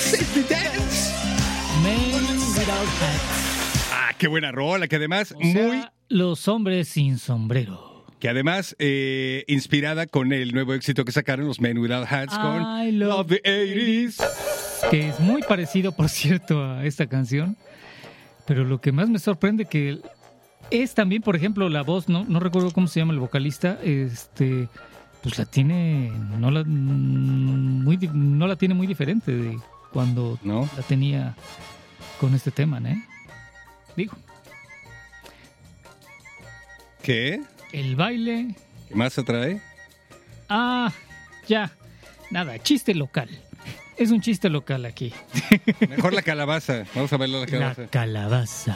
Safety Dance. Men Without Hats. Ah, qué buena rola, que además Los hombres sin sombrero. Que además inspirada con el nuevo éxito que sacaron los Men Without Hats con I Love the 80s. Que es muy parecido, por cierto, a esta canción. Pero lo que más me sorprende que es también, por ejemplo, la voz, no recuerdo cómo se llama el vocalista, pues la tiene, no la tiene muy diferente de cuando la tenía con este tema, ¿eh? Digo. ¿Qué? El baile. ¿Qué más se trae? Ya. Nada, chiste local. Es un chiste local aquí. Mejor la calabaza. Vamos a verlo la calabaza. La calabaza.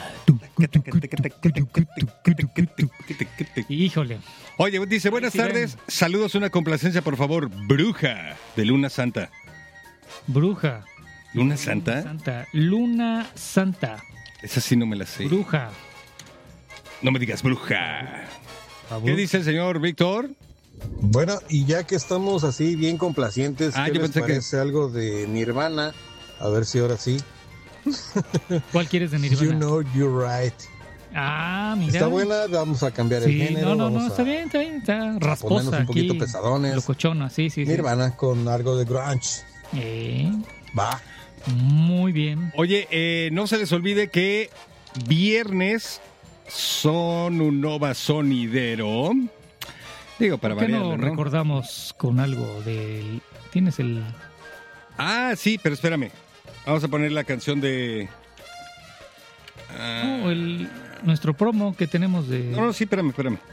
Híjole. Oye, dice, buenas tardes. Saludos, una complacencia, por favor. Bruja, de Luna Santa. Bruja. ¿Luna Santa? Luna Santa. Esa sí no me la sé. Bruja. No me digas bruja. ¿Qué dice el señor Víctor? Bueno, y ya que estamos así bien complacientes, ¿qué les parece algo de Nirvana? A ver si ahora sí. ¿Cuál quieres de Nirvana? You Know You're Right. Mira. Está buena, vamos a cambiar el género. No, está bien, está rasposa. Ponernos un poquito pesadones. Locochona, sí. Nirvana con algo de grunge. Va. Muy bien. Oye, no se les olvide que viernes son un Nova sonidero. Digo, para ¿por qué variarlo, no recordamos con algo del... ¿Tienes el...? Sí, pero espérame. Vamos a poner la canción de... nuestro promo que tenemos de... No, sí, espérame.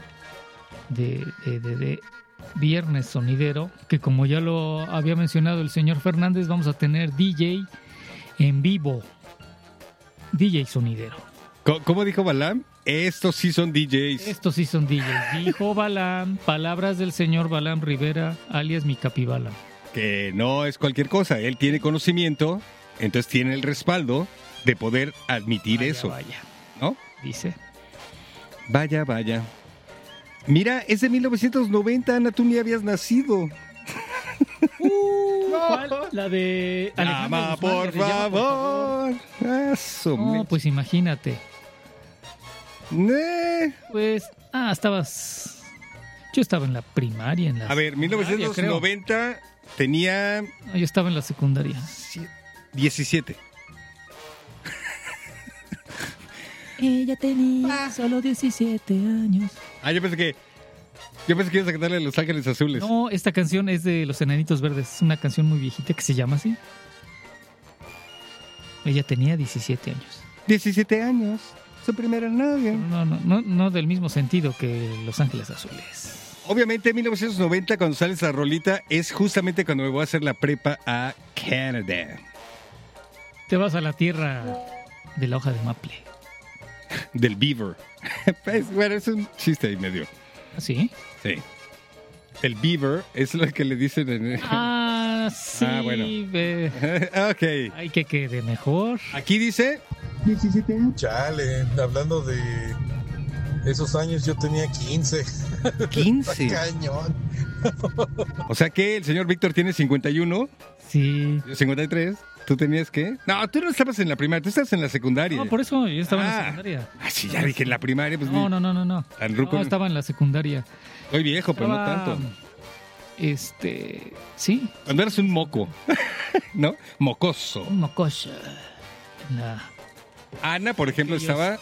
De Viernes Sonidero, que como ya lo había mencionado el señor Fernández, vamos a tener DJ en vivo. DJ Sonidero. ¿Cómo dijo Balam? Estos sí son DJs. Estos sí son DJs. Dijo Balam, palabras del señor Balam Rivera, alias mi capibala. Que no es cualquier cosa. Él tiene conocimiento, entonces tiene el respaldo de poder admitir eso. Vaya. ¿No? Dice. Vaya. Mira, es de 1990, Ana, tú ni habías nacido. ¿Cuál? La de Alejandro Llama, Guzmán, por favor. Eso, no, pues imagínate. Pues, estabas... Yo estaba en la primaria. A ver, 1990 tenía... No, yo estaba en la secundaria. 17. Ella tenía solo 17 años. Yo pensé que ibas a cantarle Los Ángeles Azules. No, esta canción es de Los Enanitos Verdes. Es una canción muy viejita que se llama así. Ella tenía 17 años. 17 años. Su primera novia. No del mismo sentido que Los Ángeles Azules. Obviamente en 1990 cuando sale esa rolita es justamente cuando me voy a hacer la prepa a Canadá. Te vas a la tierra de la hoja de maple. Del beaver. Pues, bueno, es un chiste ahí medio. ¿Ah, sí? Sí. El beaver es lo que le dicen en... Sí. Bueno. Ok. Hay que quede mejor. Aquí dice... 17 años. Chale, hablando de esos años, yo tenía 15. 15. Cañón. O sea que el señor Víctor tiene 51. Sí. Yo 53. ¿Tú tenías qué? No, tú no estabas en la primaria, tú estabas en la secundaria. No, por eso yo estaba en la secundaria. Sí, ya dije en la primaria. Pues No. Tan ruco. No, estaba en la secundaria. Soy viejo, pero no tanto. Sí. Cuando eras un moco, ¿no? Mocoso. Un mocoso. Ana, por ejemplo, estaba...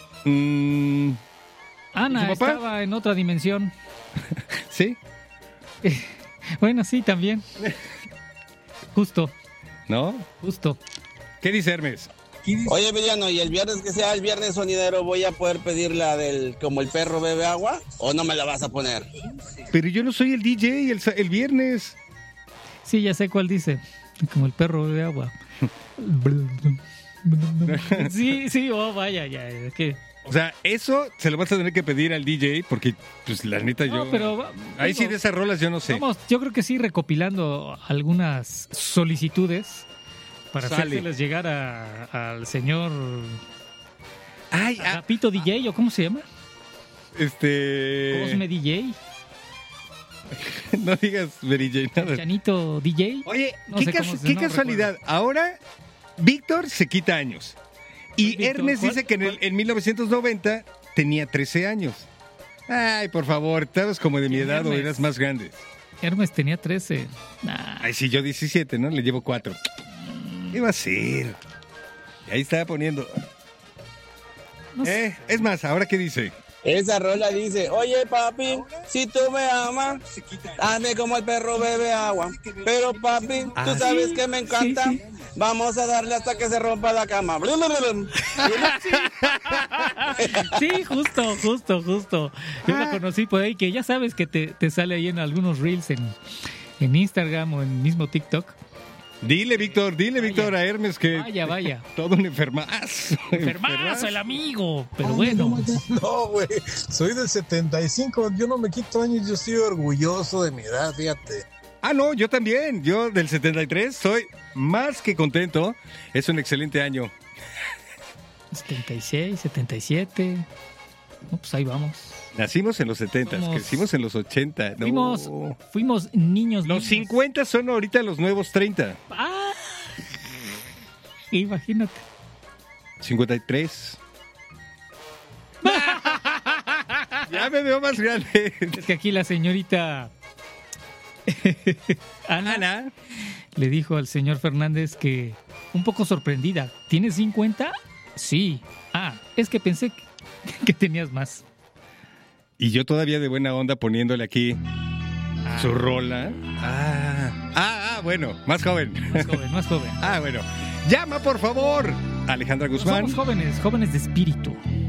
Ana estaba en otra dimensión. ¿Sí? Bueno, sí, también. Justo. ¿No? Justo. ¿Qué dice Hermes? Oye, Emiliano, ¿y el viernes que sea el viernes sonidero voy a poder pedir la del como el perro bebe agua? ¿O no me la vas a poner? Pero yo no soy el DJ el viernes. Sí, ya sé cuál dice. Como el perro bebe agua. Sí, vaya, ya. ¿Qué? O sea, eso se lo vas a tener que pedir al DJ porque, pues, la neta yo... Pero, ahí sí de esas rolas yo no sé. Vamos, yo creo que sí, recopilando algunas solicitudes para hacérselas llegar al señor... Rapito DJ, ¿o cómo se llama? Cosme DJ. No digas Mary Jane, nada. Chanito DJ. Oye, qué casualidad. Ahora Víctor se quita años. Y Víctor, Hermes dice que en 1990 tenía 13 años. Ay, por favor, estabas como de mi edad o eras más grande. Hermes tenía 13. Nah. Ay, sí, yo 17, ¿no? Le llevo 4. ¿Qué va a ser? Y ahí estaba poniendo. No sé. Es más, ¿ahora qué dice? Esa rola dice, oye papi, si tú me amas, hazme como el perro bebe agua. Pero papi, tú sabes que me encanta. Sí. Vamos a darle hasta que se rompa la cama. Sí, justo. Yo la conocí por ahí, que ya sabes que te sale ahí en algunos reels en Instagram o en mismo TikTok. Dile, Víctor, a Hermes que... Vaya. Todo un enfermazo. Enfermazo el amigo, pero bueno. No, güey, soy del 75, yo no me quito años, yo estoy orgulloso de mi edad, fíjate. Ah, no, yo también, yo del 73 soy más que contento, es un excelente año. 76, 77, no, pues ahí vamos. Nacimos en los 70, crecimos en los 80. No. Fuimos niños. Los 50 son ahorita los nuevos 30. Ah, imagínate. 53. Ya me veo más grande. Es que aquí la señorita Ana le dijo al señor Fernández que, un poco sorprendida, ¿tienes 50? Sí. Ah, es que pensé que tenías más. Y yo todavía de buena onda poniéndole aquí su rola. Bueno, más joven. Más joven. Bueno. Llama, por favor. Alejandra Guzmán. Somos jóvenes de espíritu.